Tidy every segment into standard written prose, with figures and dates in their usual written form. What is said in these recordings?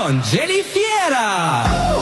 con Jenny Fiera.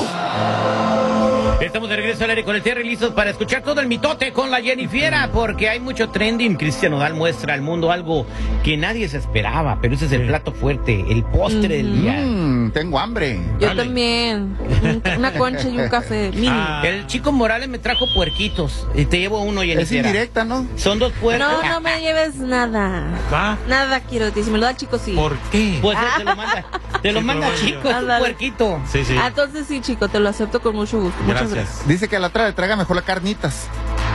Estamos de regreso al aire con el Terry, listos para escuchar todo el mitote con la Jenny Fiera, porque hay mucho trending. Cristian Nodal muestra al mundo algo que nadie se esperaba, pero ese es el plato fuerte, el postre del día. Tengo hambre. Yo Dale. también. Una concha y un café mini. El chico Morales me trajo puerquitos. Y te llevo uno, Jenny Es Fiera. indirecta, ¿no? Son dos puercos. No, no me lleves nada. ¿Va? Nada quiero de ti. Si me lo da el chico, sí. ¿Por qué? Pues te lo manda, Sí, chico, es un Ándale. puerquito. Sí, sí. Ah, entonces sí, chico, te lo acepto con mucho gusto. Muchas gracias. Gracias. Dice que a la otra le traiga mejor las carnitas.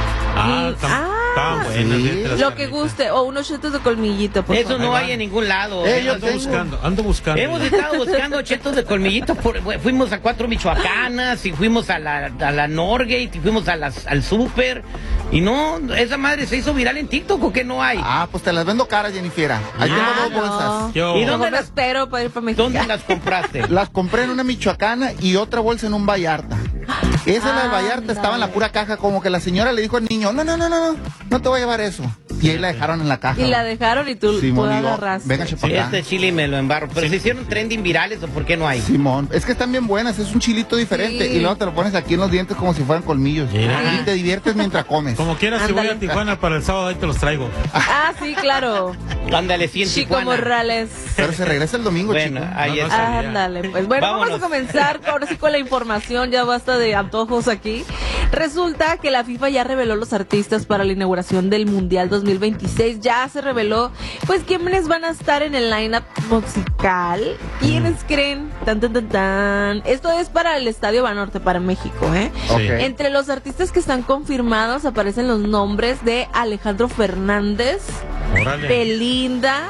Estaban buenas. Sí. fíjate, las Lo que carnitas. guste. O unos chetos de colmillito, por Eso favor. no Ahí hay va. en ningún lado. Yo Ando tengo. buscando, ando buscando. Hemos estado buscando chetos de colmillito. Fuimos a 4 Michoacanas y fuimos a la Norgate y fuimos al Super. Y no, esa madre se hizo viral en TikTok, ¿o qué no hay? Ah, pues te las vendo caras, Jennifer. Ahí tengo dos bolsas. Yo, ¿Y dónde ¿Dónde las- espero para ir para México? ¿Dónde las compraste? Las compré en una michoacana y otra bolsa en un Vallarta. Esa la del Vallarta Ándale. estaba en la pura caja, como que la señora le dijo al niño, no te voy a llevar eso. Y ahí la dejaron en la caja. Y la dejaron y tú Simón, digo, agarraste. venga, chepa acá. Este chile me lo embarro. ¿Pero se hicieron trending virales o por qué no hay? Simón, es que están bien buenas, es un chilito diferente. Sí. Y luego te lo pones aquí en los dientes como si fueran colmillos. Mira. Y te diviertes mientras comes. como quieras, si voy Ándale. a Tijuana para el sábado, ahí te los traigo. Ah, sí, claro. Ándale, sí, en Chico Tijuana. Morales. Pero se regresa el domingo, Bueno, chico. ahí No, no está. sabía. Ándale, pues bueno, vamos Vámonos. a comenzar ahora sí con la información, ya basta de antojos aquí. Resulta que la FIFA ya reveló los artistas para la inauguración del Mundial 2026, ya se reveló pues quiénes van a estar en el lineup musical. ¿Quiénes creen? Tan tan tan tan. Esto es para el Estadio Banorte, para México, ¿eh? Ok. Entre los artistas que están confirmados aparecen los nombres de Alejandro Fernández, Órale. Belinda,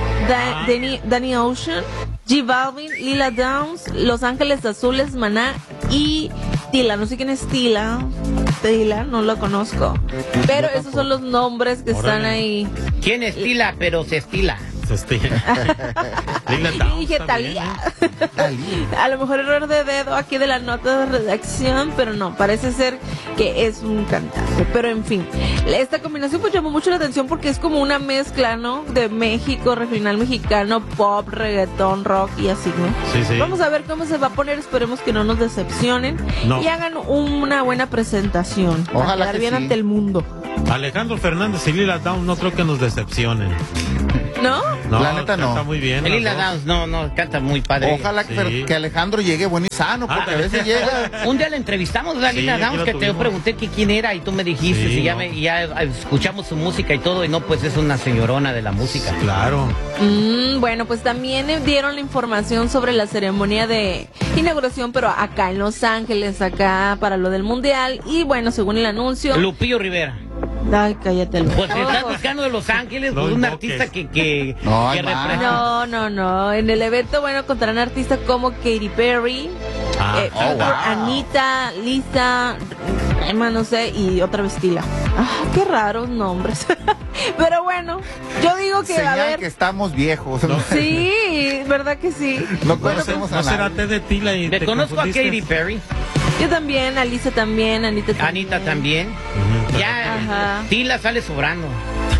Danny Ocean, J Balvin, Lila Downs, Los Ángeles Azules, Maná y Tila. No sé quién es Tila. Tila, no lo conozco. Pero esos son los nombres que están Órale. ahí. ¿Quién estila, pero se estila? Lila Y Downs dije también, Talía. A lo mejor error de dedo aquí de la nota de redacción, pero no, parece ser que es un cantante. Pero en fin, esta combinación pues llamó mucho la atención porque es como una mezcla, ¿no? De México, regional mexicano, pop, reggaetón, rock y así, ¿no? Sí, sí. Vamos a ver cómo se va a poner, esperemos que no nos decepcionen No. y hagan una buena presentación. Para Ojalá quedar que bien sí. ante el mundo. Alejandro Fernández y Lila Downs no creo que nos decepcionen. ¿No? No, La neta, no. Está muy bien. El Lila las dos. Downs, no, canta muy padre. Ojalá Sí. que Alejandro llegue bueno y sano, porque a Ándale. veces llega. Un día le entrevistamos a Sí, Lila aquí Downs, la que te tuvimos. pregunté que quién era y tú me dijiste, Sí, y ya, no. ya escuchamos su música y todo, y no, pues es una señorona de la música. Claro. Bueno, pues también dieron la información sobre la ceremonia de inauguración, pero acá en Los Ángeles, acá para lo del Mundial. Y bueno, según el anuncio... Lupillo Rivera. Ay, cállate. Pues si estás buscando de Los Ángeles, No pues un invoques. artista que No, que hay más. representa. No. En el evento, bueno, contarán artistas como Katy Perry, wow. Anita, Lisa, Emma, no sé, y otra vez Tila. Ah, qué raros nombres. Pero bueno, yo digo que va a Señal haber... que estamos viejos. No. Sí, ¿verdad que sí? No Bueno, conocemos No a será nadie. té de Tila y Le te conozco a confundiste. Katy Perry, yo también, Alisa también, Anita también. Anita también. Ujú. Ya, Ajá. Tila sale sobrando.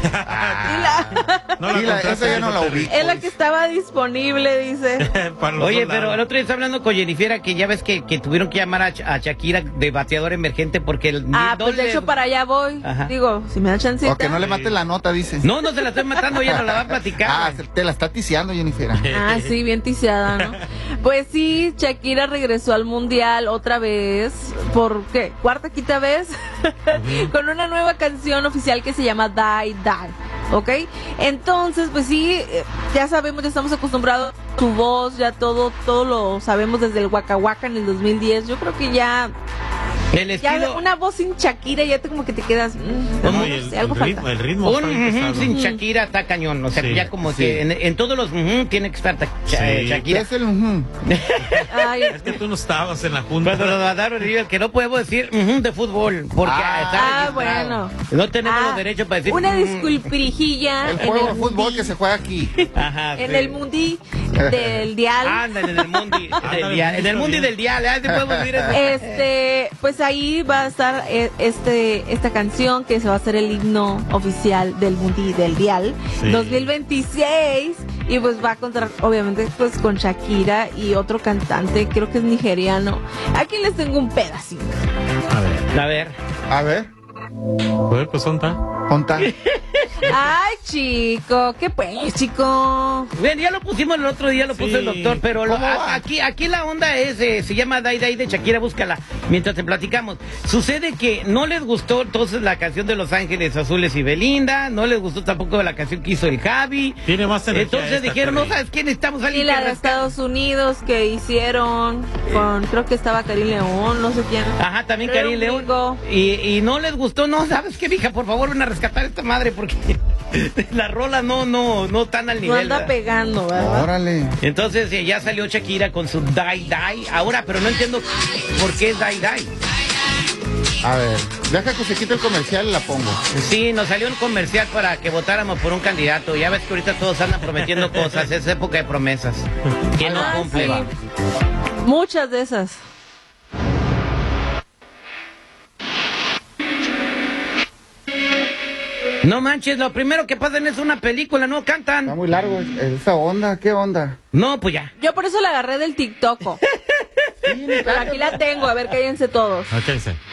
Tila. No la Sí, la- contaste, esa ya no la Terry. ubico. Es la que estaba disponible, dice. Para los Oye, dos pero lados. el otro día estaba hablando con Jennifer, que ya ves que tuvieron que llamar a Shakira de bateador emergente porque el Pues de hecho para allá voy. Ajá. Digo, si me da chancita. O que no le mates la nota, dices. No se la estoy matando, ella no la va a platicar. Ah, te la está ticiando, Jennifer. Ah, sí, bien tiseada, ¿no? Pues sí, Shakira regresó al Mundial otra vez. ¿Por qué? ¿Cuarta, quinta vez? Con una nueva canción oficial que se llama Die Die. ¿Ok? Entonces, pues sí, ya sabemos, ya estamos acostumbrados a su voz, ya todo lo sabemos desde el Waka Waka en el 2010. Yo creo que ya estilo. una voz sin Shakira ya como que te quedas... No, no y el, sé, algo el falta. ritmo, el ritmo está bien pesado. Sin Shakira está cañón. O sea, Sí, ya como sí. que en todos los tiene que estar Sí. Shakira. Es el. Ay, Es que tú no estabas en la junta. Cuando nos mandaron, digo que no podemos decir de fútbol, porque está registrado. bueno. No tenemos Ah, los derechos para decir. una disculpirijilla El en juego el de fútbol mundi, que se juega aquí. Ajá, en sí. el mundi del dial. Ándale, en el mundi Ándale, del dial. En el está mundi bien. del dial, ¿eh? ¿Sí podemos decir eso? Pues ahí va a estar esta canción que se va a hacer el himno oficial del mundi del dial Sí. 2026. y pues va a contar, obviamente, pues con Shakira y otro cantante, creo que es nigeriano. Aquí les tengo un pedacito. A ver. A ver. A ver, Pues son tan. conta. Ay, chico, ¿qué pues, chico? Bien, ya lo pusimos el otro día, lo puso el Sí. doctor, pero ¿Cómo va? aquí la onda es, se llama Dai Dai de Shakira, búscala mientras te platicamos. Sucede que no les gustó entonces la canción de Los Ángeles Azules y Belinda, no les gustó tampoco la canción que hizo el Javi. Tiene más energía Entonces esta, dijeron, no Terry. sabes quién, necesitamos a Y alguien la que de rescate. Estados Unidos que hicieron con, creo que estaba Karim León, no sé quién. Ajá, también Pero Karim León. Rico. Y no les gustó, no, ¿sabes qué, mija? Por favor, ven a rescatar a esta madre porque la rola no tan al No nivel. anda ¿verdad? pegando, ¿verdad? Órale. Entonces ya salió Shakira con su Dai Dai. Ahora, pero no entiendo por qué es Dai Dai. A ver, deja que se quite el comercial y la pongo. Sí, nos salió un comercial para que votáramos por un candidato. Ya ves que ahorita todos andan prometiendo cosas. Es época de promesas. Que no Ah, cumple. sí. Muchas de esas. No manches, lo primero que pasa es una película, no Está cantan. muy largo esa onda, ¿qué onda? No, pues ya. Yo por eso la agarré del TikTok. Pero aquí la tengo, a ver, cállense todos. Ok, sí.